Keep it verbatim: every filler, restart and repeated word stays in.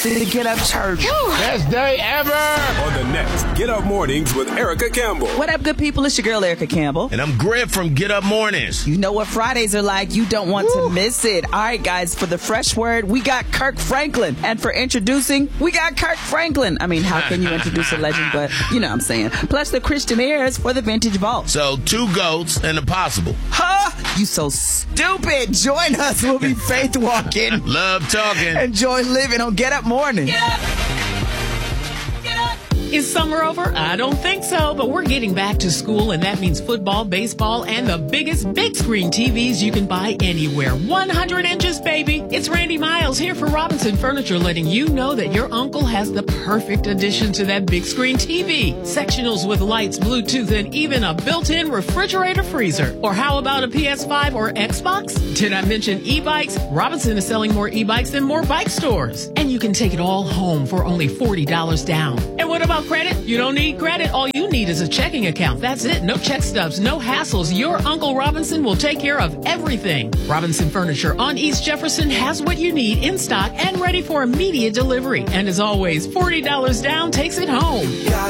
to Get Up Church. Best day ever! On the next Get Up Mornings with Erica Campbell. What up, good people? It's your girl, Erica Campbell. And I'm Griff from Get Up Mornings. You know what Fridays are like. You don't want Woo. to miss it. All right, guys, for the fresh word, we got Kirk Franklin. And for introducing, we got Kirk Franklin. I mean, how can you introduce a legend? But you know what I'm saying. Plus the Christian airs for the Vintage Vault. So, two goats and a possible. Huh? You so stupid. Join us. We'll be faith walking. Love talking. Enjoy living on Get Up Morning. Get up. Get up. Is summer over? I don't think so, but we're getting back to school, and that means football, baseball, and the biggest big screen T Vs you can buy anywhere. one hundred inches, baby. It's Randy Miles here for Robinson Furniture, letting you know that your uncle has the perfect addition to that big screen T V. Sectionals with lights, Bluetooth, and even a built-in refrigerator freezer. Or how about a P S five or Xbox? Did I mention e-bikes? Robinson is selling more e-bikes than more bike stores. And you can take it all home for only forty dollars down. And what about credit? You don't need credit. All you need is a checking account. That's it. No check stubs, no hassles. Your Uncle Robinson will take care of everything. Robinson Furniture on East Jefferson has what you need in stock and ready for immediate delivery. And as always, forty dollars down takes it home. Got